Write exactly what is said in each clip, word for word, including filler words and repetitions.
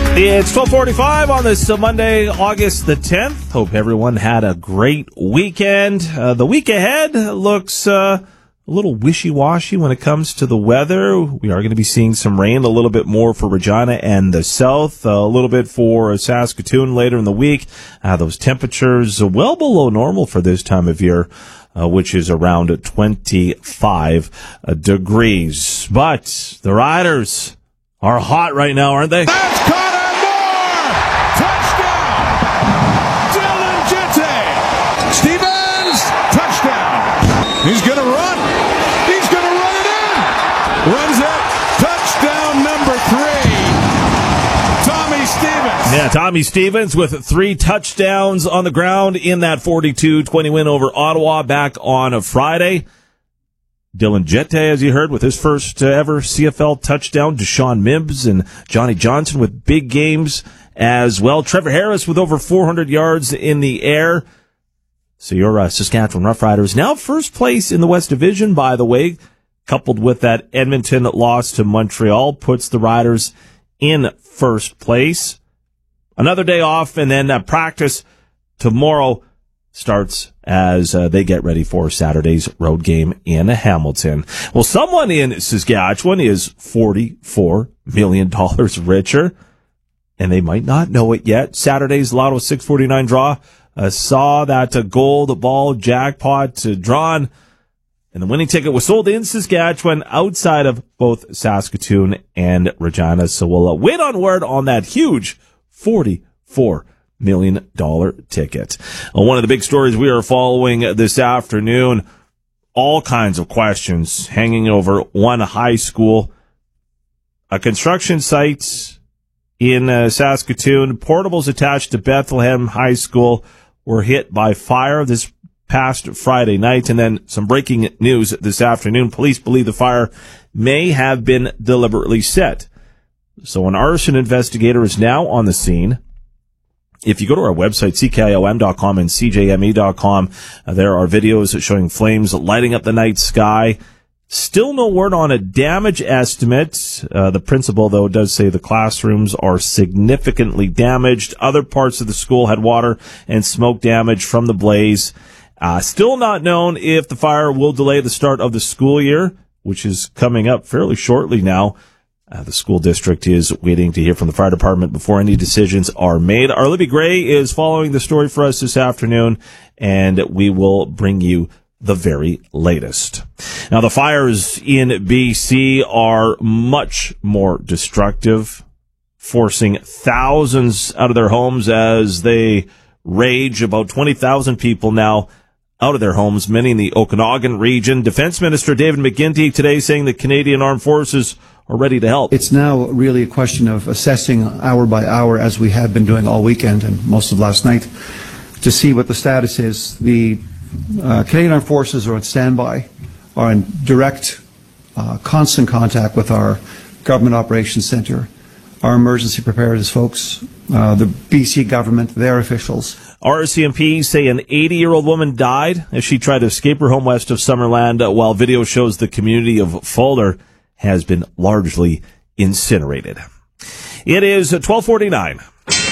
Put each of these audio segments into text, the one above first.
It's twelve forty-five on this uh, Monday, August the tenth. Hope everyone had a great weekend. Uh, the week ahead looks uh, a little wishy-washy when it comes to the weather. We are going to be seeing some rain, a little bit more for Regina and the south, a little bit for Saskatoon later in the week. Uh, those temperatures are well below normal for this time of year, uh, which is around twenty-five degrees. But the Riders are hot right now, aren't they? That's Connor Moore! Touchdown! Dylan Jette! Stevens! Touchdown! He's going to run! He's going to run it in! Runs it! Touchdown number three! Tommy Stevens! Yeah, Tommy Stevens with three touchdowns on the ground in that forty-two twenty win over Ottawa back on a Friday. Dylan Jette, as you heard, with his first uh, ever C F L touchdown. Deshaun Mims and Johnny Johnson with big games as well. Trevor Harris with over four hundred yards in the air. So your uh, Saskatchewan Roughriders now first place in the West Division, by the way, coupled with that Edmonton loss to Montreal, puts the Riders in first place. Another day off, and then uh, practice tomorrow starts as uh, they get ready for Saturday's road game in Hamilton. Well, someone in Saskatchewan is forty-four million dollars richer, and they might not know it yet. Saturday's Lotto six forty-nine draw uh, saw that uh, gold ball jackpot uh, drawn, and the winning ticket was sold in Saskatchewan outside of both Saskatoon and Regina. So we'll uh, wait on word on that huge forty-four million dollar ticket. Uh, one of the big stories we are following this afternoon, all kinds of questions hanging over one high school. A construction site in uh, Saskatoon, portables attached to Bethlehem High School were hit by fire this past Friday night. And then some breaking news this afternoon. Police believe the fire may have been deliberately set. So an arson investigator is now on the scene. If you go to our website, C K I O M dot com and C J M E dot com, uh, there are videos showing flames lighting up the night sky. Still no word on a damage estimate. Uh, the principal, though, does say the classrooms are significantly damaged. Other parts of the school had water and smoke damage from the blaze. Uh, still not known if the fire will delay the start of the school year, which is coming up fairly shortly now. Uh, the school district is waiting to hear from the fire department before any decisions are made. Our Libby Gray is following the story for us this afternoon, and we will bring you the very latest. Now, the fires in B C are much more destructive, forcing thousands out of their homes as they rage. About twenty thousand people now out of their homes, many in the Okanagan region. Defense Minister David McGuinty today saying the Canadian Armed Forces are ready to help. It's now really a question of assessing hour by hour, as we have been doing all weekend and most of last night, to see what the status is. The uh, Canadian Armed Forces are on standby, are in direct, uh, constant contact with our Government Operations Centre, our emergency preparedness folks, uh, the B C government, their officials. R C M P say an eighty-year-old woman died as she tried to escape her home west of Summerland, uh, while video shows the community of Fuller has been largely incinerated. It is twelve forty-nine.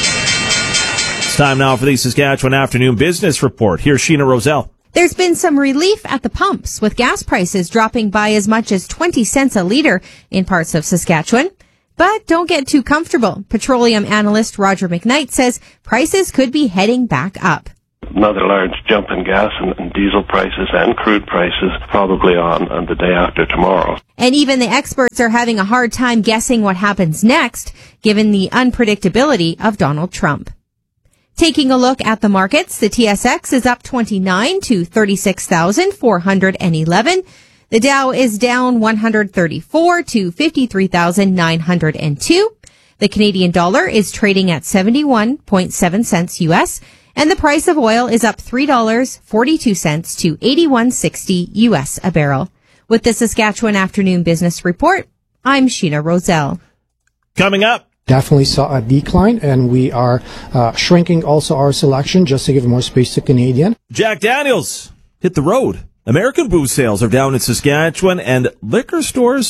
It's time now for the Saskatchewan Afternoon Business Report. Here's Sheena Roselle. There's been some relief at the pumps, with gas prices dropping by as much as twenty cents a litre in parts of Saskatchewan. But don't get too comfortable. Petroleum analyst Roger McKnight says prices could be heading back up. Another large jump in gas and, and diesel prices and crude prices probably on, on the day after tomorrow. And even the experts are having a hard time guessing what happens next, given the unpredictability of Donald Trump. Taking a look at the markets, the T S X is up twenty-nine to thirty-six thousand four hundred eleven. The Dow is down one hundred thirty-four to fifty-three thousand nine hundred two. The Canadian dollar is trading at seventy-one point seven cents U S, and the price of oil is up three dollars and forty-two cents to eighty-one sixty U S a barrel. With the Saskatchewan Afternoon Business Report, I'm Sheena Roselle. Coming up, definitely saw a decline, and we are uh, shrinking also our selection just to give more space to Canadian. Jack Daniels hit the road. American booze sales are down in Saskatchewan, and liquor stores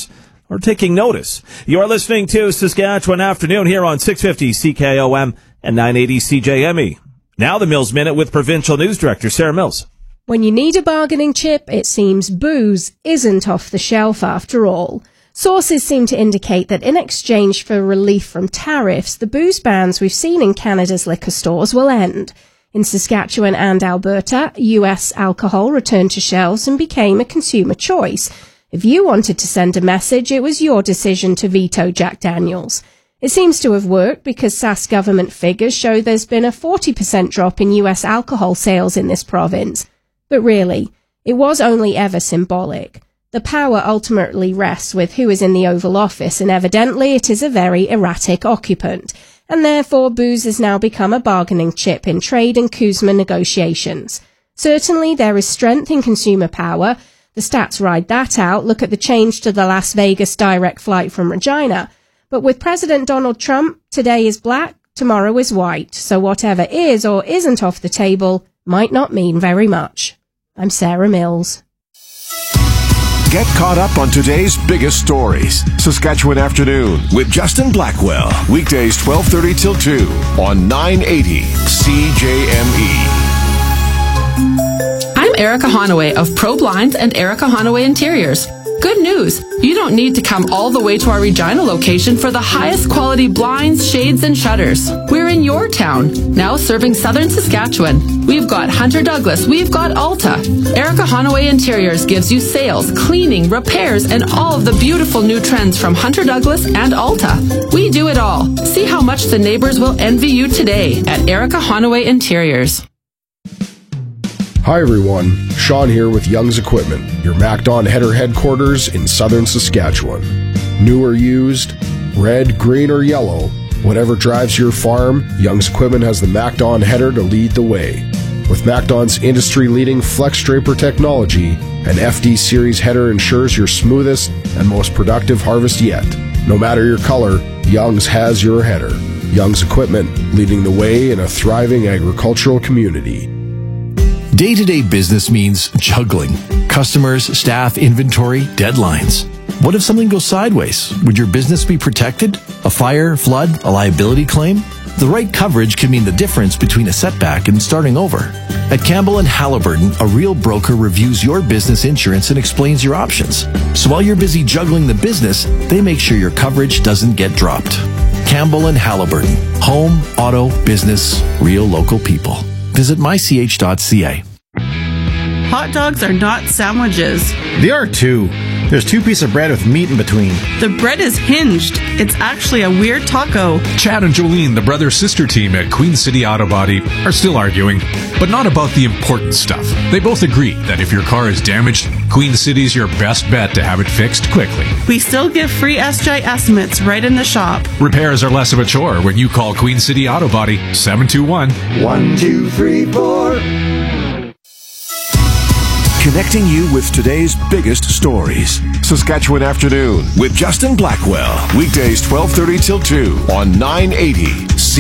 or taking notice. You're listening to Saskatchewan Afternoon here on six fifty C K O M and nine eighty C J M E. Now the Mills Minute with Provincial News Director Sarah Mills. When you need a bargaining chip, it seems booze isn't off the shelf after all. Sources seem to indicate that in exchange for relief from tariffs, the booze bans we've seen in Canada's liquor stores will end. In Saskatchewan and Alberta, U S alcohol returned to shelves and became a consumer choice. If you wanted to send a message, it was your decision to veto Jack Daniels. It seems to have worked because Sask government figures show there's been a forty percent drop in U S alcohol sales in this province. But really, it was only ever symbolic. The power ultimately rests with who is in the Oval Office, and evidently it is a very erratic occupant. And therefore booze has now become a bargaining chip in trade and CUSMA negotiations. Certainly there is strength in consumer power. The stats ride that out. Look at the change to the Las Vegas direct flight from Regina. But with President Donald Trump, today is black, tomorrow is white. So whatever is or isn't off the table might not mean very much. I'm Sarah Mills. Get caught up on today's biggest stories. Saskatchewan Afternoon with Justin Blackwell. Weekdays twelve thirty till two on nine eighty C J M E. I'm Erica Honaway of Pro Blinds and Erica Honaway Interiors. Good news! You don't need to come all the way to our Regina location for the highest quality blinds, shades, and shutters. We're in your town, now serving southern Saskatchewan. We've got Hunter Douglas, we've got Alta. Erica Honaway Interiors gives you sales, cleaning, repairs, and all of the beautiful new trends from Hunter Douglas and Alta. We do it all. See how much the neighbors will envy you today at Erica Honaway Interiors. Hi everyone, Sean here with Young's Equipment, your MacDon header headquarters in southern Saskatchewan. New or used, red, green, or yellow, whatever drives your farm, Young's Equipment has the MacDon header to lead the way. With MacDon's industry-leading Flex Draper technology, an F D Series header ensures your smoothest and most productive harvest yet. No matter your color, Young's has your header. Young's Equipment, leading the way in a thriving agricultural community. Day-to-day business means juggling. Customers, staff, inventory, deadlines. What if something goes sideways? Would your business be protected? A fire, flood, a liability claim? The right coverage can mean the difference between a setback and starting over. At Campbell and Halliburton, a real broker reviews your business insurance and explains your options. So while you're busy juggling the business, they make sure your coverage doesn't get dropped. Campbell and Halliburton. Home, auto, business, real local people. Visit my c h dot c a. Hot dogs are not sandwiches. They are too. There's two pieces of bread with meat in between. The bread is hinged. It's actually a weird taco. Chad and Jolene, the brother-sister team at Queen City Auto Body, are still arguing, but not about the important stuff. They both agree that if your car is damaged, Queen City's your best bet to have it fixed quickly. We still give free S J estimates right in the shop. Repairs are less of a chore when you call Queen City Auto Body seven two one, one two three four. Connecting you with today's biggest stories. Saskatchewan Afternoon with Justin Blackwell. Weekdays twelve thirty till two on nine eighty C